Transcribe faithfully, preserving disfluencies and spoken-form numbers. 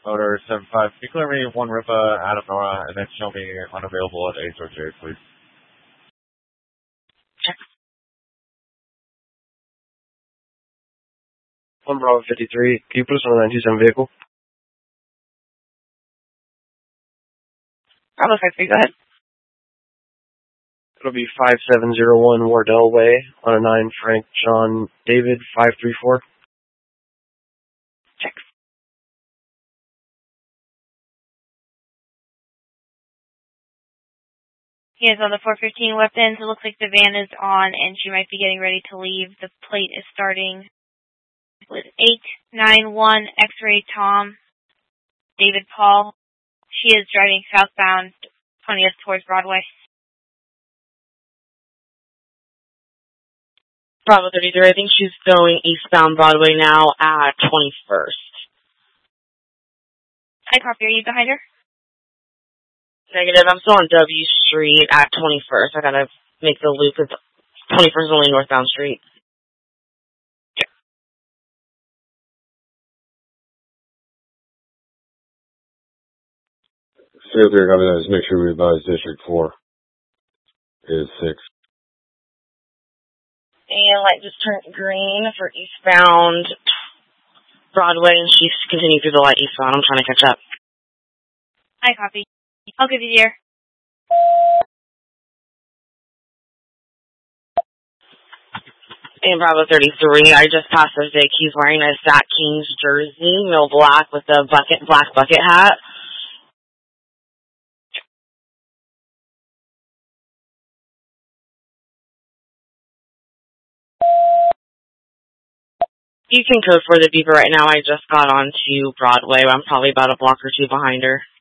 Motor seven five. Can you clear me one Ripa, Adam Nora, and then show me unavailable at eight George eight, please? one Bravo fifty-three. Can you put us on a nine two seven vehicle? Bravo fifty-three, go ahead. It'll be five seven zero one Wardell Way on a nine Frank John David five three four. Check. He is on the four fifteen weapons. It looks like the van is on and she might be getting ready to leave. The plate is starting with eight nine one X-Ray Tom David Paul. She is driving southbound twentieth towards Broadway. Bravo thirty-three, I think she's going eastbound Broadway now at twenty-first. I copy. Are you behind her? Negative. I'm still on W Street at twenty-first. I gotta make the loop. It's twenty-first is only northbound street. Yeah. Zero three, copy that. Just make sure we advise District four is six. And light just turned green for eastbound Broadway, and she's continuing through the light eastbound. I'm trying to catch up. I copy. I'll give you the air. And Bravo thirty-three, I just passed a Vic. He's wearing a Zach King's jersey, mill black with a bucket, black bucket hat. You can code for the beeper right now. I just got onto Broadway. I'm probably about a block or two behind her.